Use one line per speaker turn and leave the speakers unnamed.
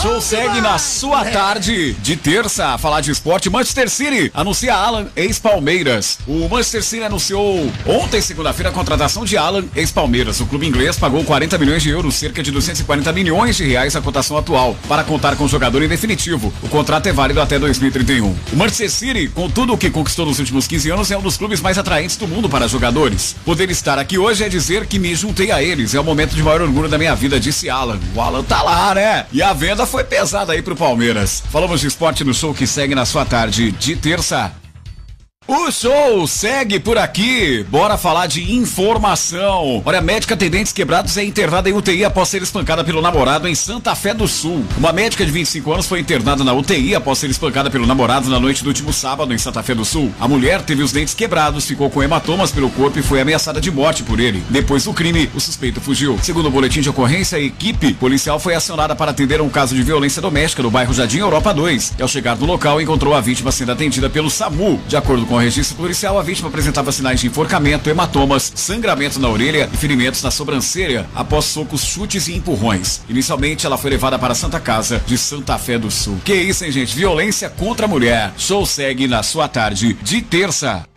show segue na sua tarde de terça. Falar de esporte, Manchester City anuncia Alan, ex-Palmeiras. O Manchester City anunciou ontem, segunda-feira, a contratação de Alan, ex-Palmeiras. O clube inglês pagou 40 milhões de euros, cerca de 240 milhões de reais a cotação atual, para contar com o jogador em definitivo. O contrato é válido até 2031. O Manchester City, com tudo o que conquistou nos últimos 15 anos, é um dos clubes mais atraentes do mundo para jogadores. Poder estar aqui hoje é dizer que me juntei a eles. É o momento de maior orgulho da minha vida, disse Alan. O Alan tá lá, né? E a venda foi pesada aí pro Palmeiras. Falamos de esporte no show que segue na sua tarde de terça. O show segue por aqui. Bora falar de informação. Olha, a médica tem dentes quebrados é internada em UTI após ser espancada pelo namorado em Santa Fé do Sul. Uma médica de 25 anos foi internada na UTI após ser espancada pelo namorado na noite do último sábado em Santa Fé do Sul. A mulher teve os dentes quebrados, ficou com hematomas pelo corpo e foi ameaçada de morte por ele. Depois do crime, o suspeito fugiu. Segundo o boletim de ocorrência, a equipe policial foi acionada para atender um caso de violência doméstica no bairro Jardim Europa 2. E ao chegar no local, encontrou a vítima sendo atendida pelo SAMU. De acordo com o registro policial, a vítima apresentava sinais de enforcamento, hematomas, sangramento na orelha e ferimentos na sobrancelha após socos, chutes e empurrões. Inicialmente, ela foi levada para a Santa Casa de Santa Fé do Sul. Que isso, hein, gente? Violência contra a mulher. Show segue na sua tarde de terça.